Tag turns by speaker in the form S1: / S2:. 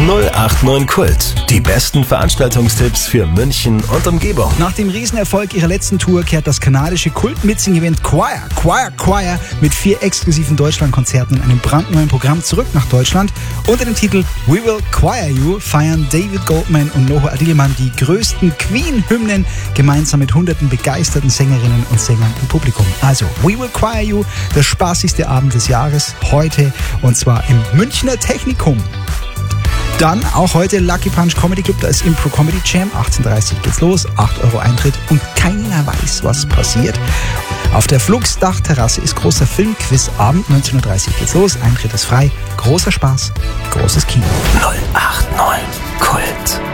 S1: 089 Kult. Die besten Veranstaltungstipps für München und Umgebung.
S2: Nach dem Riesenerfolg ihrer letzten Tour kehrt das kanadische Kult-Mitsing-Event Choir mit 4 exklusiven Deutschlandkonzerten und einem brandneuen Programm zurück nach Deutschland. Unter dem Titel We Will Choir You feiern David Goldman und Noho Adilman die größten Queen-Hymnen gemeinsam mit hunderten begeisterten Sängerinnen und Sängern im Publikum. Also We Will Choir You, der spaßigste Abend des Jahres, heute und zwar im Münchner Technikum. Dann auch heute Lucky Punch Comedy Club, da ist Impro Comedy Jam, 18:30 geht's los, 8 € Eintritt und keiner weiß, was passiert. Auf der Flux Dachterrasse ist großer Filmquizabend, 19:30 geht's los, Eintritt ist frei, großer Spaß, großes Kino.
S1: 089 Kult.